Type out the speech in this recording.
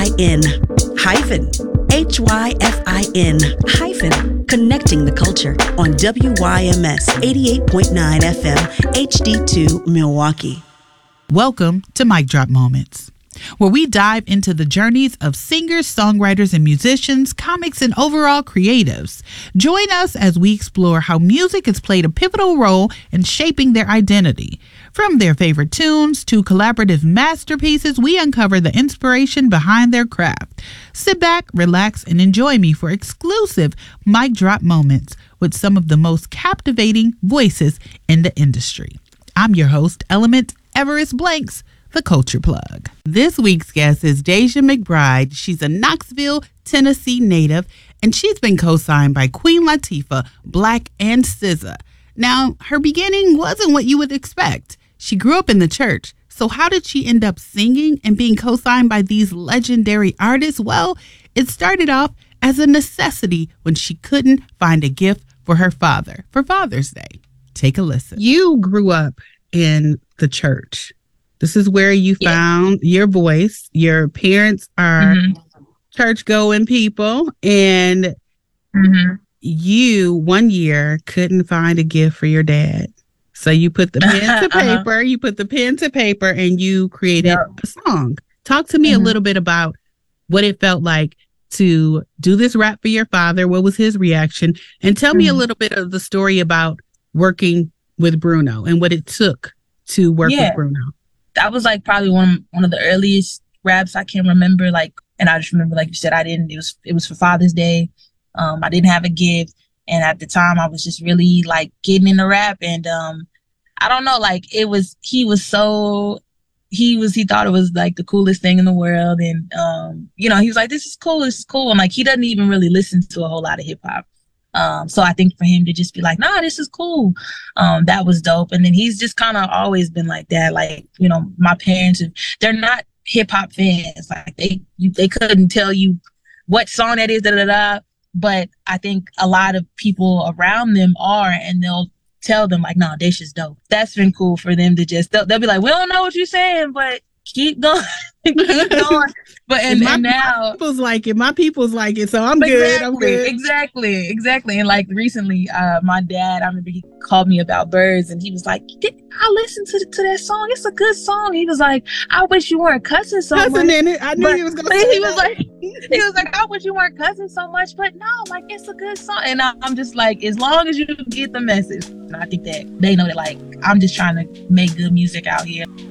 in hyphen HYFIN hyphen connecting the culture on WYMS 88.9 FM HD2 Milwaukee. Welcome to Mic Drop Moments, where we dive into the journeys of singers, songwriters, and musicians, comics, and overall creatives. Join us as we explore how music has played a pivotal role in shaping their identity. From their favorite tunes to collaborative masterpieces, we uncover the inspiration behind their craft. Sit back, relax, and enjoy me for exclusive Mic Drop Moments with some of the most captivating voices in the industry. I'm your host, Element Everest Blanks, the Culture Plug. This week's guest is Deja McBride. She's a Knoxville, Tennessee native, and she's been co-signed by Queen Latifah, Black, and SZA. Now, her beginning wasn't what you would expect. She grew up in the church. So how did she end up singing and being co-signed by these legendary artists? Well, it started off as a necessity when she couldn't find a gift for her father for Father's Day. Take a listen. You grew up in the church. This is where you found your voice. Your parents are church-going people, and you one year couldn't find a gift for your dad. So you put the pen to paper, and you created a song. Talk to me a little bit about what it felt like to do this rap for your father. What was his reaction? And tell me a little bit of the story about working with Bruno and what it took to work with Bruno. That was like probably one of the earliest raps I can remember. Like, and I just remember, like you said, it was for Father's Day. I didn't have a gift. And at the time I was just really like getting into rap. And I don't know, like he thought it was like the coolest thing in the world. And, he was like, this is cool. And like, he doesn't even really listen to a whole lot of hip hop. So I think for him to just be like, nah, this is cool. That was dope. And then he's just kind of always been like that. Like, my parents, they're not hip hop fans. Like they couldn't tell you what song that is, but I think a lot of people around them are, and they'll tell them like, no, this is dope. That's been cool for them to just, they'll be like, we don't know what you're saying, but keep going. Keep going. But and now my people's like it, so I'm good. Exactly. And like recently, my dad, I remember he called me about Birds, and he was like, I listened to that song. It's a good song. He was like, I wish you weren't cussing so much. In it. I knew he was gonna say that. He was like, I wish you weren't cussing so much, but no, like it's a good song. And I'm just like, as long as you get the message, and I think that they know that like I'm just trying to make good music out here.